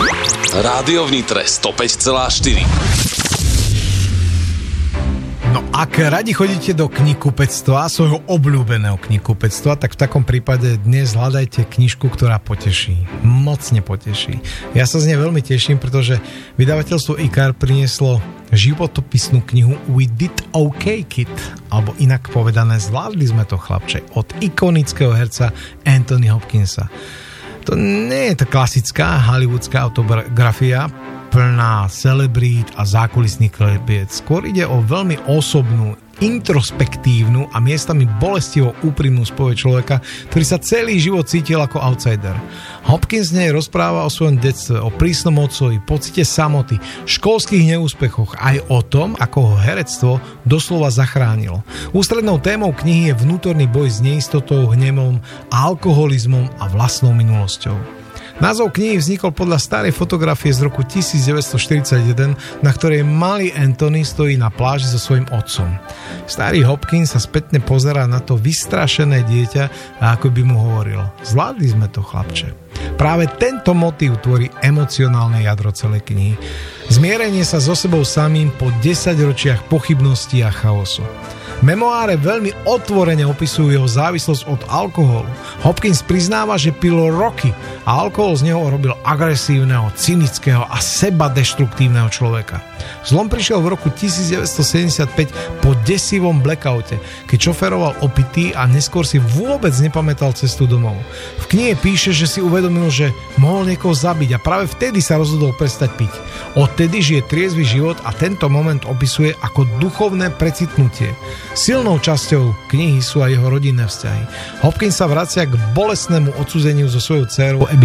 Rádio v Nitre 105,4. No ak radi chodíte do knihkupectva, svojho obľúbeného knihkupectva, tak v takom prípade dnes hľadajte knižku, ktorá poteší. Mocne poteší. Ja sa z nej veľmi teším, pretože vydavateľstvo IKAR prinieslo životopisnú knihu We Did OK Kid, alebo inak povedané Zvládli sme to, chlapče, od ikonického herca Anthony Hopkinsa. To nie je tá klasická hollywoodská autobiografia plná celebrít a zákulisných klebiet. Skôr ide o veľmi osobnú, introspektívnu a miestami bolestivo úprimnú spoveď človeka, ktorý sa celý život cítil ako outsider. Hopkins nej rozpráva o svojom detstve, o prísnom otcovi, pocite samoty, školských neúspechoch, aj o tom, ako ho herectvo doslova zachránilo. Ústrednou témou knihy je vnútorný boj s neistotou, hnevom, alkoholizmom a vlastnou minulosťou. Názov knihy vznikol podľa starej fotografie z roku 1941, na ktorej malý Anthony stojí na pláži so svojím otcom. Starý Hopkins sa spätne pozerá na to vystrašené dieťa a ako by mu hovoril: zvládli sme to, chlapče. Práve tento motív tvorí emocionálne jadro celej knihy. Zmierenie sa so sebou samým po 10 ročiach pochybností a chaosu. Memoáre veľmi otvorene opisujú jeho závislosť od alkoholu. Hopkins priznáva, že pil roky a alkohol z neho robil agresívneho, cynického a sebadeštruktívneho človeka. Zlom prišiel v roku 1975 po desivom blackoute, keď šoferoval opitý a neskôr si vôbec nepamätal cestu domov. V knihe píše, že si uvedomil, že mohol niekoho zabiť a práve vtedy sa rozhodol prestať piť. Odtedy žije triezvy život a tento moment opisuje ako duchovné precitnutie. Silnou časťou knihy sú aj jeho rodinné vzťahy. Hopkins sa vracia k bolestnému odsúdeniu so svojou dcérou